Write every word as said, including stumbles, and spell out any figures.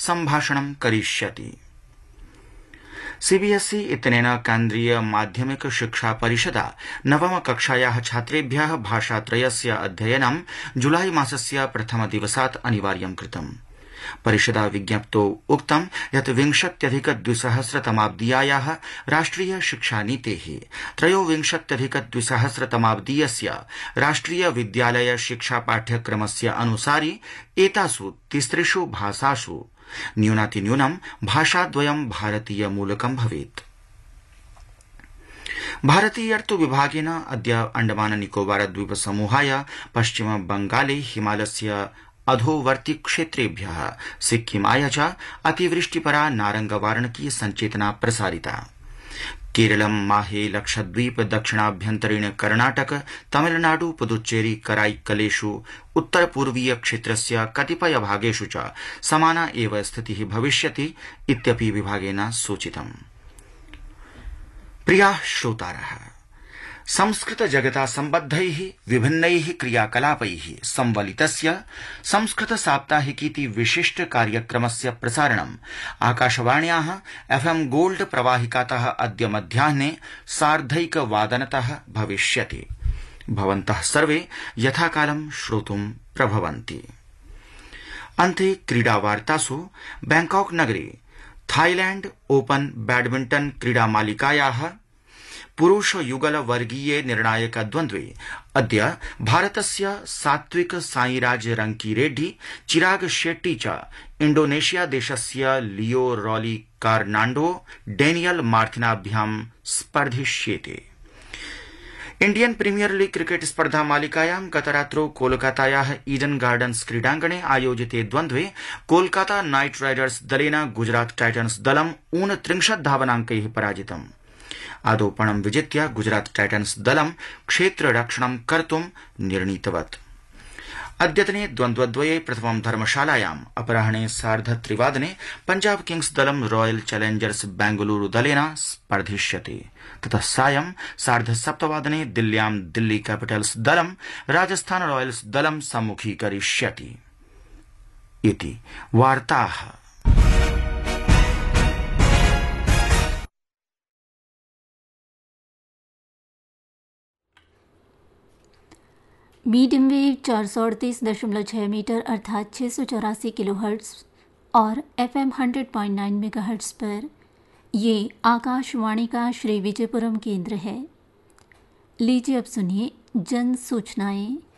सम्भाषणं करिष्यति। सीबीएसई इत्यनेन केन्द्रीय माध्यमिक शिक्षा परिषदा नवम कक्षायाः छात्रेभ्यः भाषात्रयस्य अध्ययनं जुलाई मासस्य प्रथम दिवसात् अनिवार्यं कृतम्। परिषदा विज्ञप्तौ उक्तं यत् विंशत्यधिक द्विसहस्रतमाब्दीयाः राष्ट्रिय शिक्षानीतेः त्रयोविंशत्यधिक द्विसहस्रतमाब्दीयस्य राष्ट्रिय विद्यालय शिक्षा पाठ्यक्रमस्य अनुसारि एतासु तिसृषु भाषासु न्यूनातिन्यूनं भाषाद्वयं भारतीय मूलकं भवेत्। भारतीयर्तु विभागेन अद्य अंडमान निकोबार द्वीप समूहाय पश्चिम बंगाले हिमालयस्य अधोवर्ति क्षेत्रेभ्यः सिक्किमाय च अतिवृष्टिपरा नारंगवारणकीय संचेतना प्रसारिता। केरलं माहे लक्षद्वीप दक्षिणाभ्यन्तरीण कर्णाटक तमिलनाडु पुदुच्चेरी कराईकलेषु उत्तर पूर्वीय क्षेत्रस्य कतिपय भागेषु च समाना एव स्थितिः भविष्यति इत्यपि विभागेन सूचितम्। प्रियाः श्रोतारः, संस्कृत जगता सम्बद्धैः विभिन्नैः क्रियाकलापैः संवलितस्य संस्कृत साप्ताहिकीति विशिष्ट कार्यक्रमस्य प्रसारणम् आकाशवाण्याः एफएम गोल्ड प्रवाहिकातः अद्य मध्याह्ने सार्धैकवादनतः भविष्यति। भवन्तः सर्वे यथाकालं श्रोतुं प्रभवन्ति। अन्ते क्रीडावार्तासु बैंकॉक नगरे थाईलैंड ओपन बैडमिंटन क्रीडामालिकायाः पुरुष युगल वर्गीये निर्णायक द्वन्द्वे अद्य भारतस्य सात्विक साईराज रंकीरेड्डी चिराग शेट्टी च इंडोनेशिया देशस्य लियो really कार्नांडो Daniel मार्थिनाभ्यां स्पर्धिष्येते। Indian premiere league cricket स्पर्धा मालिकायां गतरात्रौ कोलकातायाः ईडन गार्डन्स क्रीडाङ्गणे आयोजिते द्वन्द्वे कोलकाता नाइट राइडर्स दलेन गुजरात टाइटन्स दलम् ऊनत्रिंशत् धावनाङ्कैः पराजितम्। आदौपणं विजित्य गुजरात टाइटन्स दलं क्षेत्ररक्षणं कर्तुं निर्णीतवत्। अद्यतने द्वन्द्वद्वये प्रथमं धर्मशालायाम् अपराह्ने सार्धत्रिवादने पंजाब किंग्स दलं रॉयल चैलेंजर्स बेंगलुरू दलेन स्पर्धिष्यति। ततः सायं सार्धसप्तवादने दिल्ल्यां दिल्ली कैपिटल्स दलं राजस्थान रॉयल्स दलं सम्मुखीकरिष्यति। इति वार्ताः। मीडियम वेव चार सौ अड़तीस दशमलव छः मीटर अर्थात छः सौ चौरासी किलो हर्ट्स और F am hundred point nine mega hertz पर ये आकाशवाणी का श्री विजयपुरम केंद्र है। लीजिए अब सुनिए जन सूचनाएं।